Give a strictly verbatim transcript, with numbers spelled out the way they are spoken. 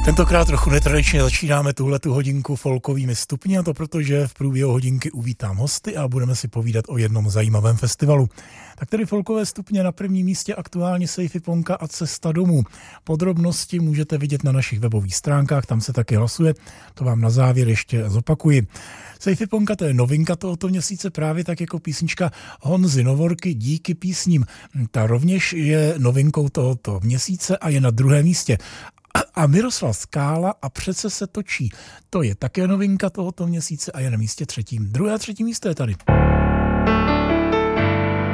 Tentokrát trochu netradičně začínáme tuhletu hodinku folkovými stupni, a to proto, že v průběhu hodinky uvítám hosty a budeme si povídat o jednom zajímavém festivalu. Tak tedy folkové stupně, na prvním místě aktuálně Sci-Fi Ponka a Cesta domů. Podrobnosti můžete vidět na našich webových stránkách, tam se taky hlasuje, to vám na závěr ještě zopakuji. Sci-Fi Ponka, to je novinka tohoto měsíce, právě tak jako písnička Honzy Novorky Díky písním. Ta rovněž je novinkou tohoto měsíce a je na druhém místě. A Miroslav Skála a Přece se točí. To je také novinka tohoto měsíce a je na místě třetím. Druhé a třetí místo je tady.